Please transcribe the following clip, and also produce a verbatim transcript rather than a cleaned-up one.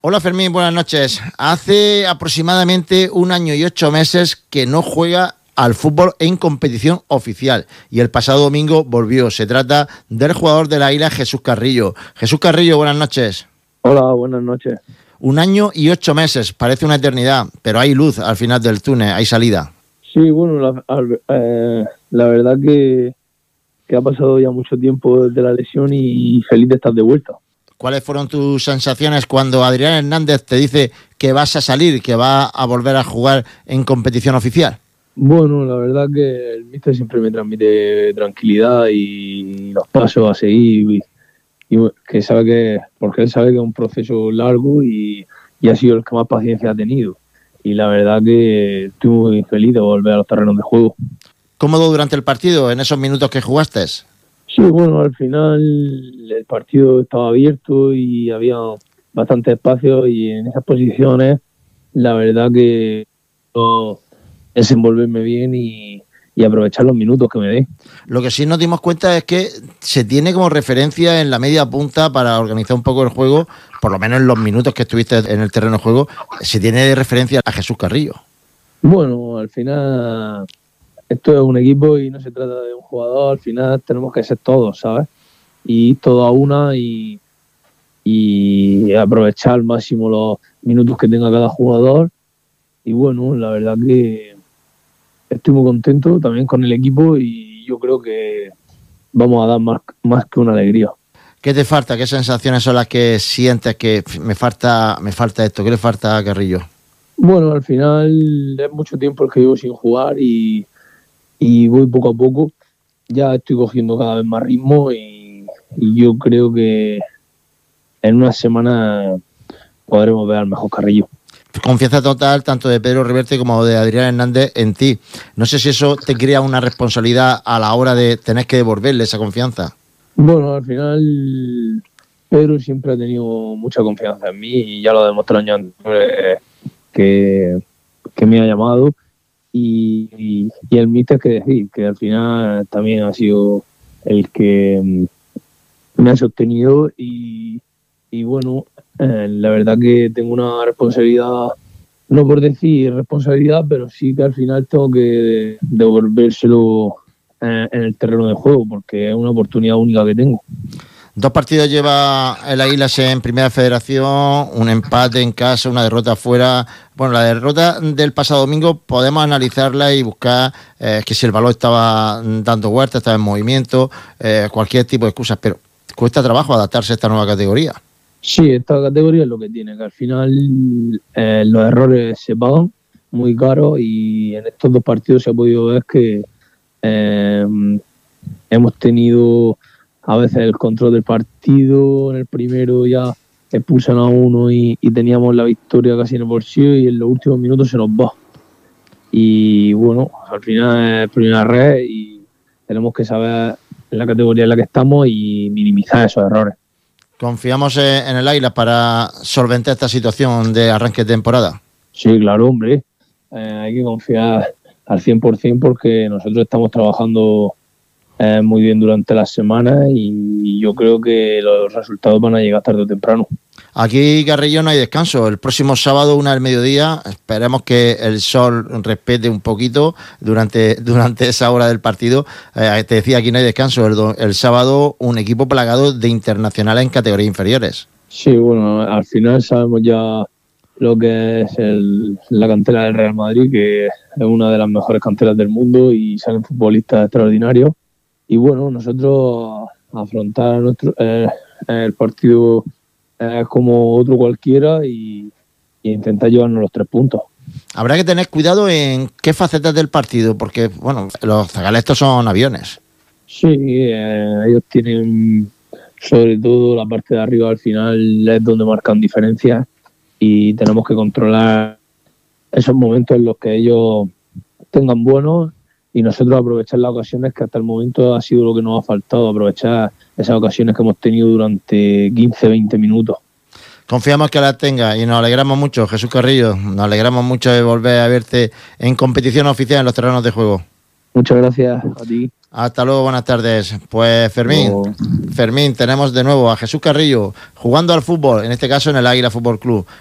Hola Fermín, buenas noches. Hace aproximadamente un año y ocho meses que no juega al fútbol en competición oficial y el pasado domingo volvió. Se trata del jugador de la isla, Jesús Carrillo. Jesús Carrillo, buenas noches. Hola, buenas noches. Un año y ocho meses, parece una eternidad, pero hay luz al final del túnel, hay salida. Sí, bueno, la, eh, la verdad que, que ha pasado ya mucho tiempo desde la lesión y feliz de estar de vuelta. ¿Cuáles fueron tus sensaciones cuando Adrián Hernández te dice que vas a salir, que va a volver a jugar en competición oficial? Bueno, la verdad que el míster siempre me transmite tranquilidad y los pasos a seguir y, y que sabe que, porque él sabe que es un proceso largo y, y ha sido el que más paciencia ha tenido. Y la verdad que estoy muy feliz de volver a los terrenos de juego. ¿Cómodo durante el partido, en esos minutos que jugaste? Sí, bueno, al final el partido estaba abierto y había bastante espacio y en esas posiciones la verdad que puedo desenvolverme bien y, y aprovechar los minutos que me dé. Lo que sí nos dimos cuenta es que se tiene como referencia en la media punta para organizar un poco el juego, por lo menos en los minutos que estuviste en el terreno de juego, se tiene de referencia a Jesús Carrillo. Bueno, al final esto es un equipo y no se trata de un jugador, al final tenemos que ser todos, ¿sabes? Y ir todos a una y, y aprovechar al máximo los minutos que tenga cada jugador. Y bueno, la verdad que estoy muy contento también con el equipo y yo creo que vamos a dar más, más que una alegría. ¿Qué te falta? ¿Qué sensaciones son las que sientes que me falta, me falta esto? ¿Qué le falta a Carrillo? Bueno, al final es mucho tiempo el que llevo sin jugar y y voy poco a poco, ya estoy cogiendo cada vez más ritmo y, y yo creo que en una semana podremos ver al mejor Carrillo. Confianza total tanto de Pedro Reverte como de Adrián Hernández en ti. No sé si eso te crea una responsabilidad a la hora de tener que devolverle esa confianza. Bueno, al final Pedro siempre ha tenido mucha confianza en mí y ya lo demostró años antes que, que me ha llamado. Y, y, y el míster que decir, que al final también ha sido el que me ha sostenido y, y bueno, eh, la verdad que tengo una responsabilidad, no por decir responsabilidad, pero sí que al final tengo que devolvérselo en, en el terreno de juego porque es una oportunidad única que tengo. Dos partidos lleva el Águilas en Primera Federación, un empate en casa, una derrota fuera. Bueno, la derrota del pasado domingo podemos analizarla y buscar eh, que si el balón estaba dando vueltas, estaba en movimiento, eh, cualquier tipo de excusas, pero cuesta trabajo adaptarse a esta nueva categoría. Sí, esta categoría es lo que tiene, que al final eh, los errores se pagan muy caros y en estos dos partidos se ha podido ver que eh, hemos tenido a veces el control del partido. En el primero ya expulsan a uno y, y teníamos la victoria casi en el bolsillo y en los últimos minutos se nos va. Y bueno, al final es primera red y tenemos que saber en la categoría en la que estamos y minimizar esos errores. ¿Confiamos en el Águilas para solventar esta situación de arranque de temporada? Sí, claro, hombre. Eh, hay que confiar al cien por ciento porque nosotros estamos trabajando Eh, muy bien durante las semanas y yo creo que los resultados van a llegar tarde o temprano. Aquí, Carrillo, no hay descanso. El próximo sábado, una del mediodía, esperemos que el sol respete un poquito durante, durante esa hora del partido. Eh, te decía, aquí no hay descanso. El, el sábado, un equipo plagado de internacionales en categorías inferiores. Sí, bueno, al final sabemos ya lo que es el, la cantera del Real Madrid, que es una de las mejores canteras del mundo y salen futbolistas extraordinarios. Y bueno, nosotros afrontar nuestro, eh, el partido eh, como otro cualquiera y, y intentar llevarnos los tres puntos. Habrá que tener cuidado en qué facetas del partido, porque bueno, los zagales son aviones. Sí, eh, ellos tienen sobre todo la parte de arriba al final es donde marcan diferencias y tenemos que controlar esos momentos en los que ellos tengan buenos y nosotros aprovechar las ocasiones que hasta el momento ha sido lo que nos ha faltado, aprovechar esas ocasiones que hemos tenido durante quince, veinte minutos. Confiamos que las tenga y nos alegramos mucho, Jesús Carrillo, nos alegramos mucho de volver a verte en competición oficial en los terrenos de juego. Muchas gracias a ti. Hasta luego, buenas tardes. Pues Fermín, Oh. Fermín, tenemos de nuevo a Jesús Carrillo jugando al fútbol, en este caso en el Águila Fútbol Club.